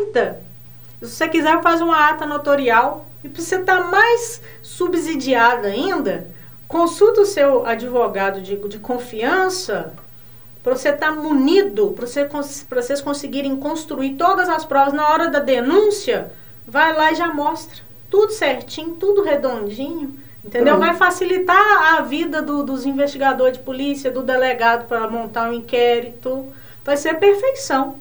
perita. Se você quiser fazer uma ata notarial, e para você estar mais subsidiado ainda, consulta o seu advogado de confiança, para você estar munido, para vocês conseguirem construir todas as provas na hora da denúncia, vai lá e já mostra tudo certinho, tudo redondinho, entendeu? Vai facilitar a vida dos investigadores de polícia, do delegado para montar um inquérito, vai ser perfeição.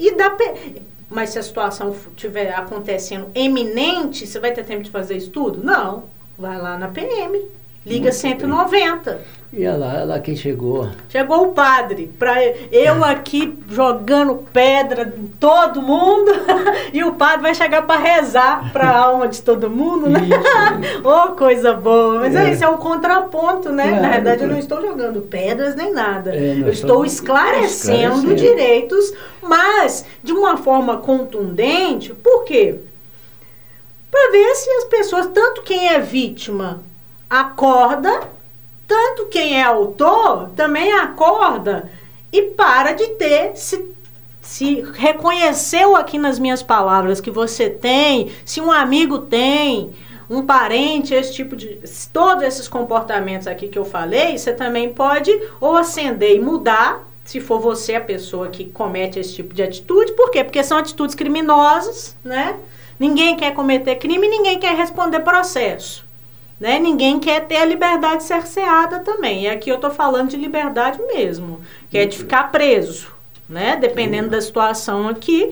Mas se a situação estiver acontecendo eminente, você vai ter tempo de fazer isso tudo? Não, vai lá na PM. Liga muito 190. Bem. E olha lá quem chegou. Chegou o padre. Eu aqui jogando pedra em todo mundo. E o padre vai chegar para rezar para a alma de todo mundo, né? Oh, coisa boa. Mas esse é um contraponto, né? Na verdade, eu não estou jogando pedras nem nada. Eu estou esclarecendo direitos, mas de uma forma contundente. Por quê? Para ver se as pessoas, tanto quem é vítima acorda, tanto quem é autor também acorda e para de ter, se reconheceu aqui nas minhas palavras que você tem, se um amigo tem, um parente, esse tipo de, todos esses comportamentos aqui que eu falei, você também pode ou acender e mudar, se for você a pessoa que comete esse tipo de atitude. Por quê? Porque são atitudes criminosas, né? Ninguém quer cometer crime, ninguém quer responder processo. Né? Ninguém quer ter a liberdade cerceada também. E aqui eu estou falando de liberdade mesmo, que é de ficar preso. Né? Dependendo da situação aqui,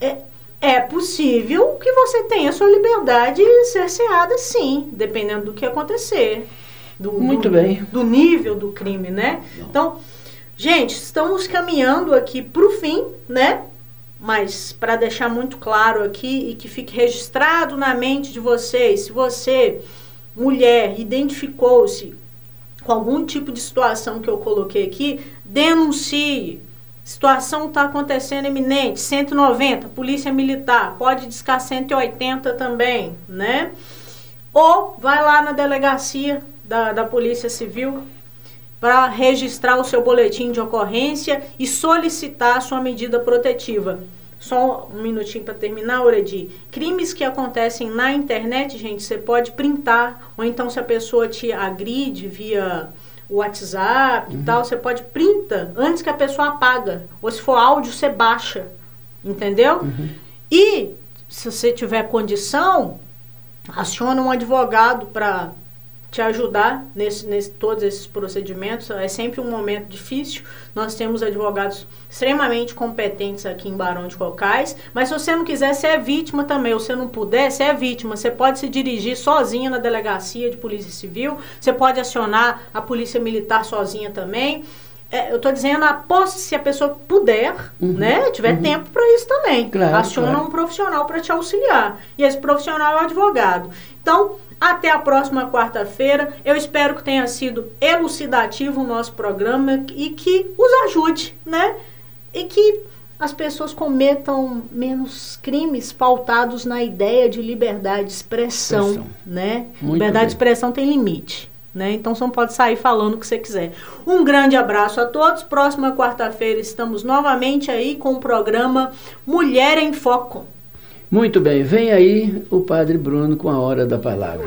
é possível que você tenha a sua liberdade cerceada, sim, dependendo do que acontecer. Muito bem. Do nível do crime, né? Então, gente, estamos caminhando aqui para o fim, né? Mas para deixar muito claro aqui e que fique registrado na mente de vocês, se você, mulher, identificou-se com algum tipo de situação que eu coloquei aqui, denuncie. Situação está acontecendo iminente, 190, polícia militar, pode discar 180 também, né? Ou vai lá na delegacia da Polícia Civil para registrar o seu boletim de ocorrência e solicitar a sua medida protetiva. Só um minutinho para terminar, Oredi. Crimes que acontecem na internet, gente, você pode printar, ou então se a pessoa te agride via WhatsApp e tal, você pode printa antes que a pessoa apaga. Ou se for áudio, você baixa. Entendeu? E se você tiver condição, aciona um advogado para te ajudar nesse todos esses procedimentos. É sempre um momento difícil. Nós temos advogados extremamente competentes aqui em Barão de Cocais, mas se você não quiser, você é vítima também, ou se não puder, você é vítima. Você pode se dirigir sozinha na delegacia de polícia civil, você pode acionar a polícia militar sozinha também. Eu estou dizendo, se a pessoa puder, né, tiver tempo para isso também. Aciona um profissional para te auxiliar. E esse profissional é o advogado. Então, até a próxima quarta-feira. Eu espero que tenha sido elucidativo o nosso programa e que os ajude, né? E que as pessoas cometam menos crimes pautados na ideia de liberdade de expressão, né? Liberdade de expressão tem limite, né? Então você não pode sair falando o que você quiser. Um grande abraço a todos. Próxima quarta-feira estamos novamente aí com o programa Mulher em Foco. Muito bem, vem aí o Padre Bruno com a Hora da Palavra.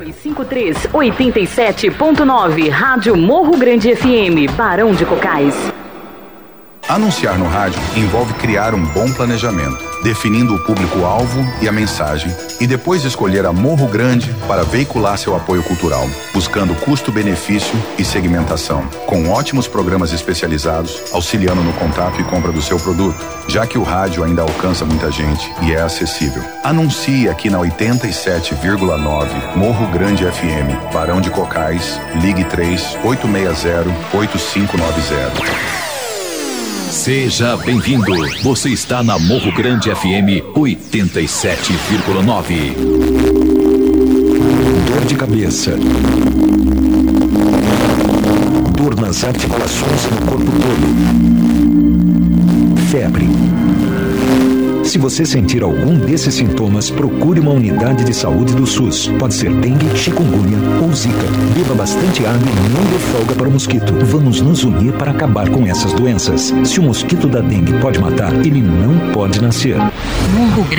253-87.9, Rádio Morro Grande FM, Barão de Cocais. Anunciar no rádio envolve criar um bom planejamento, definindo o público-alvo e a mensagem, e depois escolher a Morro Grande para veicular seu apoio cultural, buscando custo-benefício e segmentação, com ótimos programas especializados, auxiliando no contato e compra do seu produto, já que o rádio ainda alcança muita gente e é acessível. Anuncie aqui na 87,9 Morro Grande FM, Barão de Cocais, ligue 3-860-8590. Seja bem-vindo. Você está na Morro Grande FM 87,9. Dor de cabeça. Dor nas articulações e no corpo todo. Febre. Se você sentir algum desses sintomas, procure uma unidade de saúde do SUS. Pode ser dengue, chikungunya ou zika. Beba bastante água e não dê folga para o mosquito. Vamos nos unir para acabar com essas doenças. Se o mosquito da dengue pode matar, ele não pode nascer. Morro Grande.